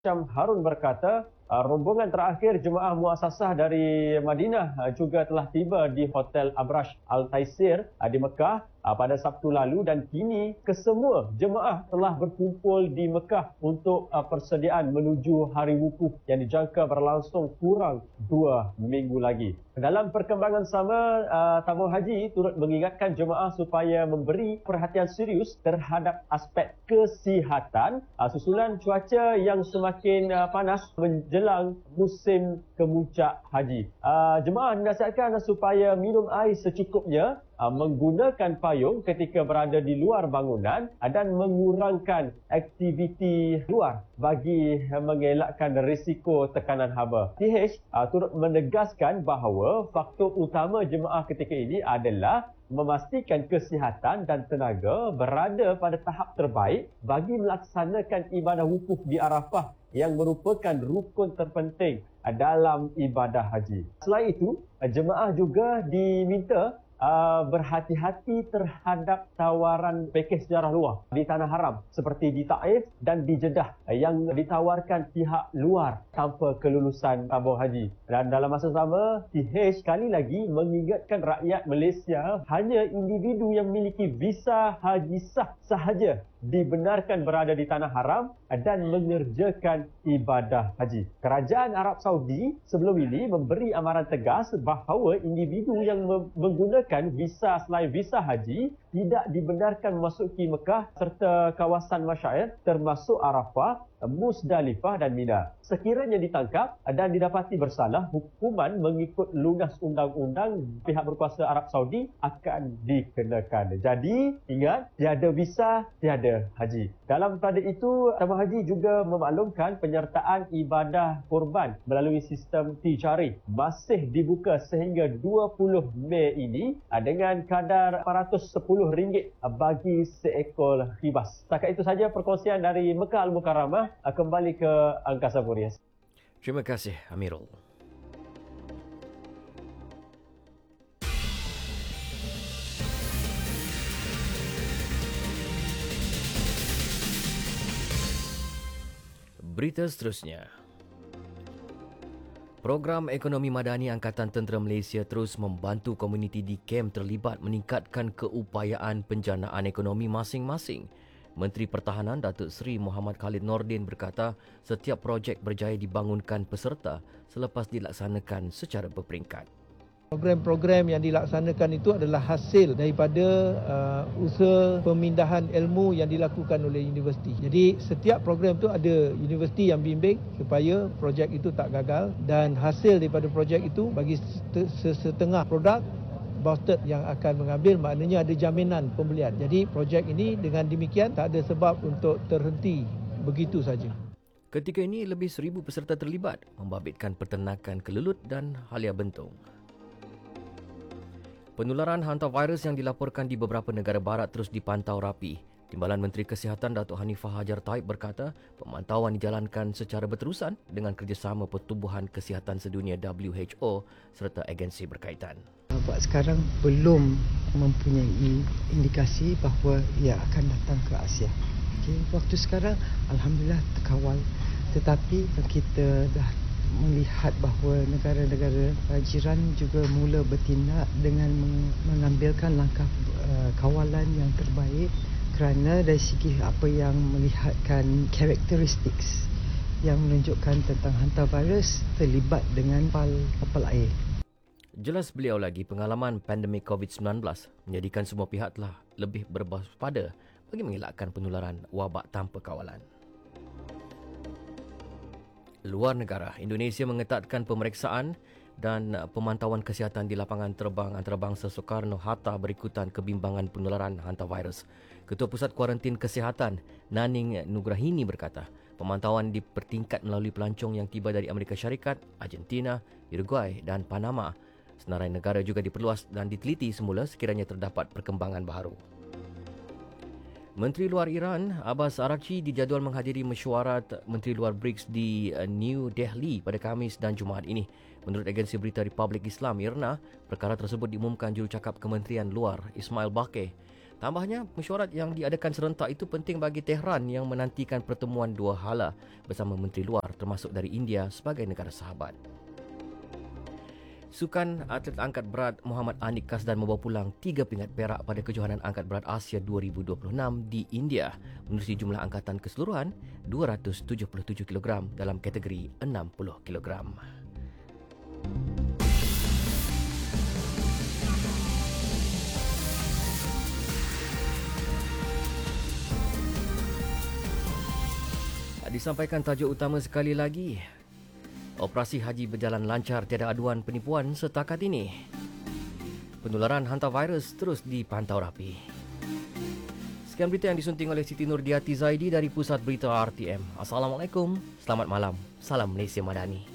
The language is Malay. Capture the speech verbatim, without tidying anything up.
Syam Harun berkata, uh, rombongan terakhir jemaah muasasah dari Madinah uh, juga telah tiba di Hotel Abrash Al Taisir uh, di Mekah uh, pada Sabtu lalu, dan kini kesemua jemaah telah berkumpul di Mekah untuk uh, persediaan menuju Hari Wukuf yang dijangka berlangsung kurang dua minggu lagi. Dalam perkembangan sama, uh, tabung haji turut mengingatkan jemaah supaya memberi perhatian serius terhadap aspek kesihatan uh, susulan cuaca yang semakin uh, panas menjelang musim kemuncak haji. Uh, jemaah dinasihatkan supaya minum air secukupnya, uh, menggunakan payung ketika berada di luar bangunan uh, dan mengurangkan aktiviti luar bagi uh, mengelakkan risiko tekanan haba. T H uh, turut menegaskan bahawa faktor utama jemaah ketika ini adalah memastikan kesihatan dan tenaga berada pada tahap terbaik bagi melaksanakan ibadah wukuf di Arafah yang merupakan rukun terpenting dalam ibadah haji. Selain itu, jemaah juga diminta Uh, berhati-hati terhadap tawaran pakej sejarah luar di Tanah Haram seperti di Taif dan di Jeddah yang ditawarkan pihak luar tanpa kelulusan tabung haji. Dan dalam masa sama, T H sekali lagi mengingatkan rakyat Malaysia hanya individu yang memiliki visa haji sah sahaja dibenarkan berada di Tanah Haram dan mengerjakan ibadah haji. Kerajaan Arab Saudi sebelum ini memberi amaran tegas bahawa individu yang menggunakan visa selain visa haji tidak dibenarkan memasuki Mekah serta kawasan masyair termasuk Arafah, Musdalifah dan Mina. Sekiranya ditangkap dan didapati bersalah, hukuman mengikut lunas undang-undang pihak berkuasa Arab Saudi akan dikenakan. Jadi, ingat, tiada visa, tiada haji. Dalam pada itu, tabung haji juga memaklumkan penyertaan ibadah korban melalui sistem Tijari masih dibuka sehingga dua puluh Mei ini dengan kadar lapan ratus sepuluh ringgit bagi seekor khibas. Setakat itu saja perkongsian dari Mekah Al-Mukarramah. Kembali ke Angkasa Puri. Terima kasih, Amirul. Berita seterusnya. Program Ekonomi Madani Angkatan Tentera Malaysia terus membantu komuniti di kem terlibat meningkatkan keupayaan penjanaan ekonomi masing-masing. Menteri Pertahanan Datuk Seri Muhammad Khalid Nordin berkata setiap projek berjaya dibangunkan peserta selepas dilaksanakan secara berperingkat. Program-program yang dilaksanakan itu adalah hasil daripada uh, usaha pemindahan ilmu yang dilakukan oleh universiti. Jadi setiap program itu ada universiti yang bimbing supaya projek itu tak gagal, dan hasil daripada projek itu bagi setengah produk Boston yang akan mengambil, maknanya ada jaminan pembelian. Jadi projek ini dengan demikian tak ada sebab untuk terhenti begitu saja. Ketika ini lebih seribu peserta terlibat membabitkan peternakan kelelut dan halia bentung. Penularan hantavirus yang dilaporkan di beberapa negara barat terus dipantau rapi. Timbalan Menteri Kesihatan Datuk Hanifah Hajar Taib berkata pemantauan dijalankan secara berterusan dengan kerjasama Pertubuhan Kesihatan Sedunia W H O serta agensi berkaitan. Buat sekarang belum mempunyai indikasi bahawa ia akan datang ke Asia. Okay. Waktu sekarang Alhamdulillah terkawal, tetapi kita dah melihat bahawa negara-negara jiran juga mula bertindak dengan mengambilkan langkah uh, kawalan yang terbaik, kerana dari segi apa yang melihatkan karakteristik yang menunjukkan tentang hantavirus terlibat dengan kapal, kapal air. Jelas beliau lagi pengalaman pandemik covid sembilan belas menjadikan semua pihak telah lebih berwaspada bagi mengelakkan penularan wabak tanpa kawalan. Luar negara, Indonesia mengetatkan pemeriksaan dan pemantauan kesihatan di lapangan terbang antarabangsa Soekarno-Hatta berikutan kebimbangan penularan hantavirus. Ketua Pusat Kuarantin Kesihatan Naning Nugrahini berkata, pemantauan dipertingkat melalui pelancong yang tiba dari Amerika Syarikat, Argentina, Uruguay dan Panama. Senarai negara juga diperluas dan diteliti semula sekiranya terdapat perkembangan baharu. Menteri Luar Iran Abbas Araghchi dijadual menghadiri mesyuarat Menteri Luar B R I C S di New Delhi pada Khamis dan Jumaat ini. Menurut agensi berita Republik Islam I R N A, perkara tersebut diumumkan jurucakap Kementerian Luar Ismail Baqir. Tambahnya, mesyuarat yang diadakan serentak itu penting bagi Tehran yang menantikan pertemuan dua hala bersama menteri luar termasuk dari India sebagai negara sahabat. Sukan atlet angkat berat Muhammad Anik Kasdan membawa pulang tiga pingat perak pada kejohanan angkat berat Asia dua ribu dua puluh enam di India menerusi jumlah angkatan keseluruhan dua ratus tujuh puluh tujuh kilogram dalam kategori enam puluh kilogram. Disampaikan tajuk utama sekali lagi. Operasi haji berjalan lancar, tiada aduan penipuan setakat ini. Penularan hantavirus terus dipantau rapi. Sekian berita yang disunting oleh Siti Nurdiati Zaidi dari Pusat Berita R T M. Assalamualaikum, selamat malam, salam Malaysia Madani.